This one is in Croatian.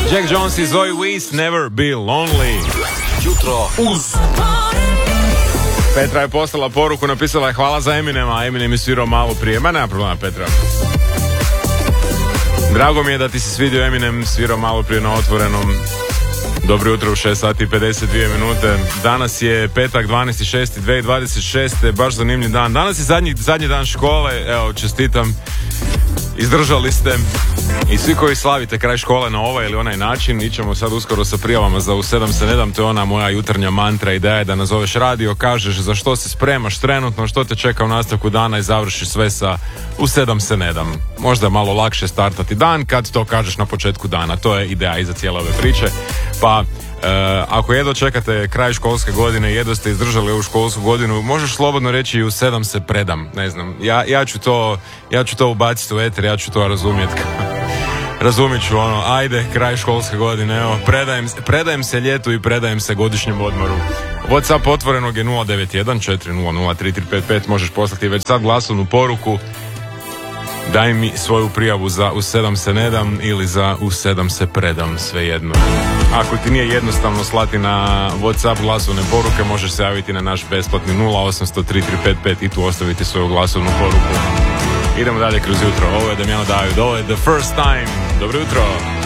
Jack Jones i Zoe Wees, Never Be Lonely. Jutro uz Petra je poslala poruku, napisala je hvala za Eminema, Eminem je svirao malo prije. Ma nema problema, Petra. Drago mi je da ti se svidio Eminem, svirao malo prije na Otvorenom. Dobro jutro u 6 sati i 52 minute. Danas je petak 12.6.2026. Baš zanimljiv dan. Danas je zadnji dan škole. Evo, čestitam. Izdržali ste. I svi koji slavite kraj škole na ovaj ili onaj način, ićemo sad uskoro sa prijavama za u 7 se ne dam. To je ona moja jutarnja mantra, ideja je da nazoveš radio, kažeš za što se spremaš trenutno, što te čeka u nastavku dana i završiš sve sa u 7 se ne dam. Možda je malo lakše startati dan kad to kažeš na početku dana. To je ideja iza cijele ove priče. Pa ako jedva čekate kraj školske godine, jedva ste izdržali ovu školsku godinu, možeš slobodno reći u 7 se predam. Ne znam, ja ću to ubaciti u eter, ja ću to razumjeti. Razumit ću ono, ajde, kraj školske godine, evo, predajem se ljetu i predajem se godišnjem odmoru. WhatsApp otvorenog je 091 400 3355, možeš poslati već sad glasovnu poruku. Daj mi svoju prijavu za u 7 se ne dam ili za u 7 se predam, svejedno. Ako ti nije jednostavno slati na WhatsApp glasovne poruke, možeš se javiti na naš besplatni 0800 3355 i tu ostaviti svoju glasovnu poruku. Idemo dalje kroz jutro. Ovo je Damjano David, ovo je The First Time. Dobro jutro.